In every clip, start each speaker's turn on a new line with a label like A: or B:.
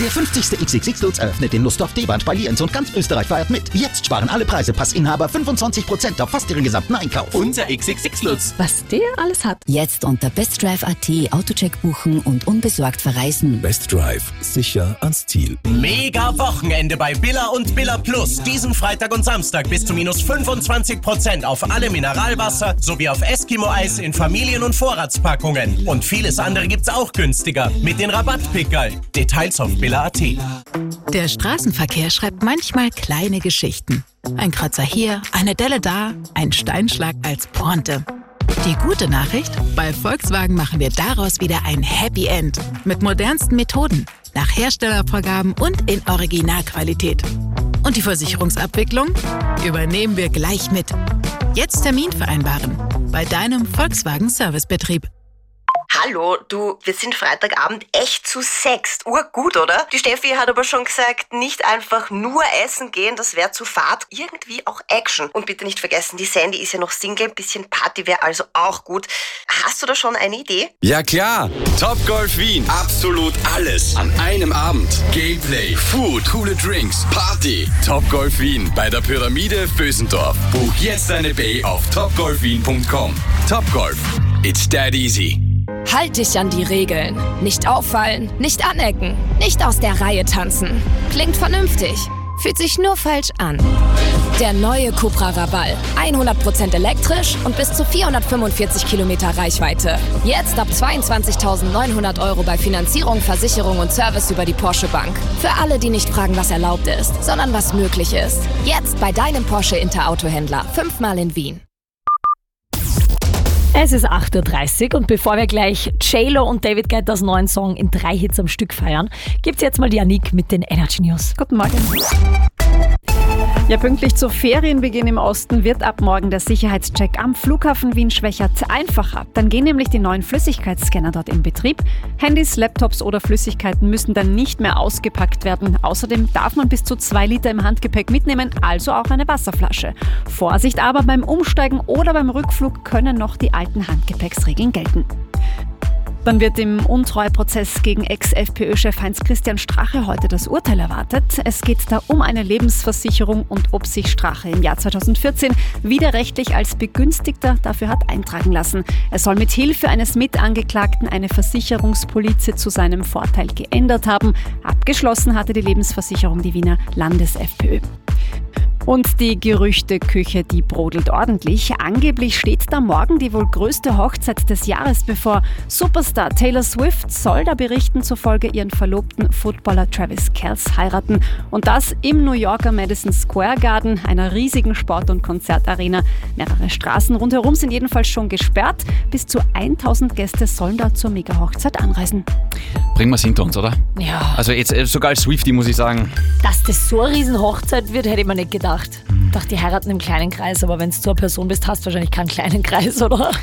A: Der 50. XXX Lutz eröffnet den Lustdorf D-Bahn Spaliens und ganz Österreich feiert mit. Jetzt sparen alle Preisepassinhaber 25% auf fast ihren gesamten Einkauf.
B: Unser XXX Lutz.
C: Was der alles hat.
D: Jetzt unter bestdrive.at Autocheck buchen und unbesorgt verreisen.
E: Best Drive. Sicher ans Ziel.
B: Mega Wochenende bei Billa und Billa Plus. Diesen Freitag und Samstag bis zu minus 25% auf alle Mineralwasser sowie auf Eskimo-Eis in Familien- und Vorratspackungen. Und vieles andere gibt's auch günstiger mit den Rabattpickerl. Details auf billa.at.
F: Der Straßenverkehr schreibt manchmal kleine Geschichten. Ein Kratzer hier, eine Delle da, ein Steinschlag als Pointe. Die gute Nachricht? Bei Volkswagen machen wir daraus wieder ein Happy End. Mit modernsten Methoden, nach Herstellervorgaben und in Originalqualität. Und die Versicherungsabwicklung übernehmen wir gleich mit. Jetzt Termin vereinbaren. Bei deinem Volkswagen Servicebetrieb.
G: Hallo, du, wir sind Freitagabend echt zu 6. Urgut, oder? Die Steffi hat aber schon gesagt, nicht einfach nur essen gehen, das wäre zu fad. Irgendwie auch Action. Und bitte nicht vergessen, die Sandy ist ja noch Single, ein bisschen Party wäre also auch gut. Hast du da schon eine Idee?
H: Ja klar, Topgolf Wien. Absolut alles an einem Abend. Gameplay, Food, coole Drinks, Party. Topgolf Wien bei der Pyramide Vösendorf. Buch jetzt deine Bay auf topgolfwien.com. Topgolf, it's that easy.
C: Halt dich an die Regeln. Nicht auffallen, nicht anecken, nicht aus der Reihe tanzen. Klingt vernünftig, fühlt sich nur falsch an. Der neue Cupra Raval. 100% elektrisch und bis zu 445 Kilometer Reichweite. Jetzt ab 22.900 € bei Finanzierung, Versicherung und Service über die Porsche Bank. Für alle, die nicht fragen, was erlaubt ist, sondern was möglich ist. Jetzt bei deinem Porsche Interauto-Händler. 5-mal in Wien.
I: Es ist 8.30 Uhr und bevor wir gleich J-Lo und David Guettas neuen Song in 3 Hits am Stück feiern, gibt's jetzt mal die Anik mit den Energy News. Guten Morgen.
J: Ja, pünktlich zu Ferienbeginn im Osten wird ab morgen der Sicherheitscheck am Flughafen Wien-Schwechat einfacher. Dann gehen nämlich die neuen Flüssigkeitsscanner dort in Betrieb. Handys, Laptops oder Flüssigkeiten müssen dann nicht mehr ausgepackt werden. Außerdem darf man bis zu 2 Liter im Handgepäck mitnehmen, also auch eine Wasserflasche. Vorsicht aber, beim Umsteigen oder beim Rückflug können noch die alten Handgepäcksregeln gelten. Dann wird im Untreuprozess gegen Ex-FPÖ-Chef Heinz-Christian Strache heute das Urteil erwartet. Es geht da um eine Lebensversicherung und ob sich Strache im Jahr 2014 widerrechtlich als Begünstigter dafür hat eintragen lassen. Er soll mit Hilfe eines Mitangeklagten eine Versicherungspolize zu seinem Vorteil geändert haben. Abgeschlossen hatte die Lebensversicherung die Wiener Landes-FPÖ. Und die Gerüchteküche, die brodelt ordentlich. Angeblich steht da morgen die wohl größte Hochzeit des Jahres bevor. Superstar Taylor Swift soll da Berichten zufolge ihren Verlobten Footballer Travis Kelce heiraten. Und das im New Yorker Madison Square Garden, einer riesigen Sport- und Konzertarena. Mehrere Straßen rundherum sind jedenfalls schon gesperrt. Bis zu 1000 Gäste sollen da zur Mega-Hochzeit anreisen.
K: Bringen wir es hinter uns, oder?
I: Ja.
K: Also jetzt sogar als Swiftie muss ich sagen.
I: Dass das so eine riesen Hochzeit wird, hätte ich mir nicht gedacht. Ich dachte, die heiraten im kleinen Kreis, aber wenn du zur Person bist, hast du wahrscheinlich keinen kleinen Kreis, oder?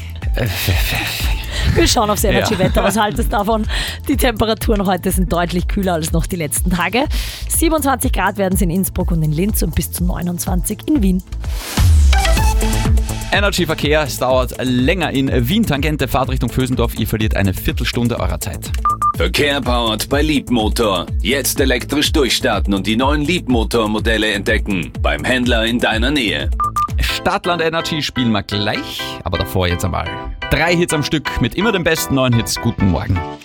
I: Wir schauen aufs Energy-Wetter. Was haltest du davon? Die Temperaturen heute sind deutlich kühler als noch die letzten Tage. 27 Grad werden es in Innsbruck und in Linz und bis zu 29 in Wien.
K: Energy-Verkehr, es dauert länger in Wien. Tangente, Fahrt Richtung Vösendorf. Ihr verliert eine Viertelstunde eurer Zeit.
E: Verkehr powered bei Leapmotor. Jetzt elektrisch durchstarten und die neuen Leapmotor-Modelle entdecken. Beim Händler in deiner Nähe.
K: Stadtland Energy spielen wir gleich, aber davor jetzt einmal 3 Hits am Stück mit immer den besten 9 Hits. Guten Morgen.